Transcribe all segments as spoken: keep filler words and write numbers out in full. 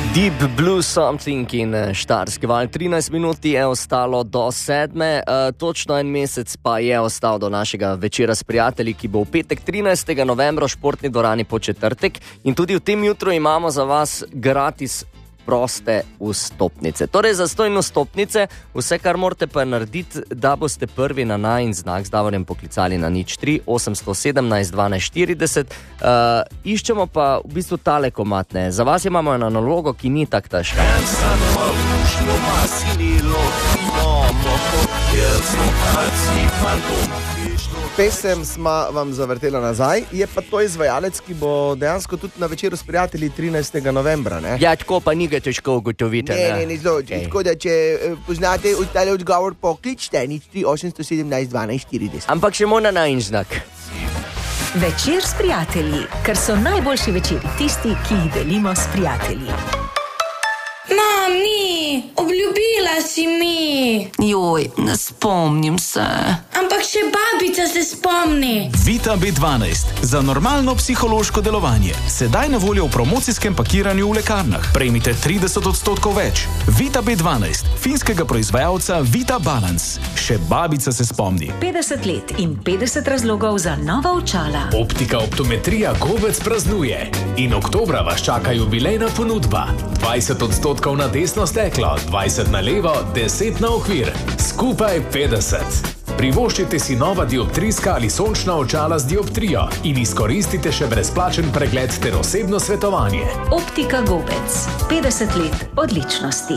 Deep Blue Something in Štajerski val. trinajst minut je ostalo do sedme, uh, točno en mesec pa je ostal do našega večera s prijatelji, ki bo v petek trinajstega novembra v športni dvorani Podčetrtek. In tudi v tem jutru imamo za vas gratis proste vstopnice. Torej za stojn vstopnice, vse kar morate pa narediti, da boste prvi na najin znak z Davorjem poklicali na nič tri osem sedemnajst dvanajst štirideset. Uh, iščemo pa v bistvu tale komatne. Za vas imamo eno nalogo, ki ni tak težka. Pesem smo vam zavrtela nazaj, je pa to izvajalec, ki bo dejansko tudi na večeru s prijatelji trinajstega novembra. Ne? Ja, tako pa ni ga težko ugotoviti. Ne, ne, ne, zelo. Okay. Tako da, če uh, poznate ostale odgovor, pokličite nič tri osem sedemnajst dvanajst štirideset. Ampak še mora najin znak. Večer s prijatelji, ker so najboljši večeri tisti, ki jih delimo s prijatelji. Mami, obljubila si mi. Joj, ne spomnim se. Ampak še babica se spomni. Vita B dvanajst za normalno psihološko delovanje. Sedaj na voljo v promocijskem pakiranju v lekarnah. Prejmite trideset odstotkov več. Vita B dvanajst, finskega proizvajalca Vita Balance. Še babica se spomni. petdeset let in petdeset razlogov za nova očala. Optika Optometrija Gobec praznuje. In oktobra vas čaka jubilejna ponudba. dvajset odstotkov na desno steklo, dvajset na levo, deset na okvir. Skupaj petdeset. Privoščite si nova dioptrijska ali sončna očala z dioptrijo in izkoristite še brezplačen pregled ter osebno svetovanje. Optika Gobec. petdeset let odličnosti.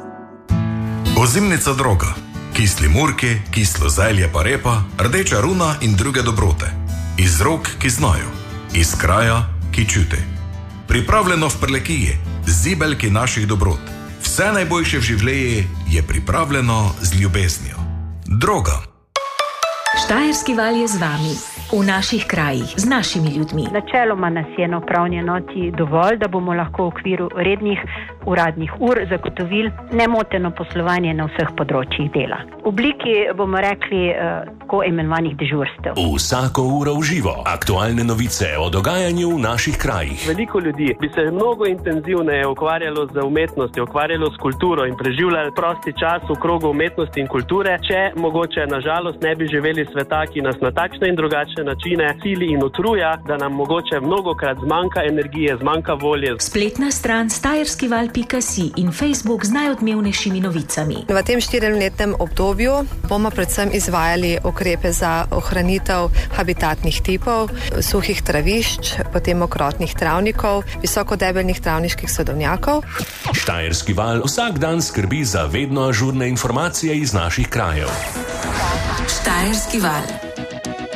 Ozimnica droga. Kisli murki, kislo zelje pa repa, rdeča runa in druge dobrote. Iz rok, ki znajo. Iz kraja, ki čuti. Pripravljeno v Prlekiji, zibelki naših dobrot. Vse najboljše v življenju je pripravljeno z ljubeznijo. Droga. Štajerski val je z vami, v naših krajih, z našimi ljudmi. Načeloma nas je na upravni enoti dovolj, da bomo lahko v okviru rednih uradnih ur zagotovili nemoteno poslovanje na vseh področjih dela. V obliki, bomo rekli, tako imenovanih dežurstev. Vsako uro v živo. Aktualne novice o dogajanju v naših krajih. Veliko ljudi bi se mnogo intenzivneje ukvarjalo z umetnostjo, ukvarjalo s kulturo in preživljalo prosti čas v krogu umetnosti in kulture, če mogoče na žalost ne bi živeli sveta, ki nas na takšne in drugačne načine sili in utruja, da nam mogoče mnogokrat zmanjka energije, zmanjka volje. Spletna stran štajerskival pika si in Facebook z najodmevnejšimi novicami. V tem štiriletnem obdobju bomo predvsem izvajali ukrepe za ohranitev habitatnih tipov, suhih travišč, potem mokrotnih travnikov, visokodebelnih travniških sadovnjakov. Štajerski val vsak dan skrbi za vedno ažurne informacije iz naših krajev. Štajerski val.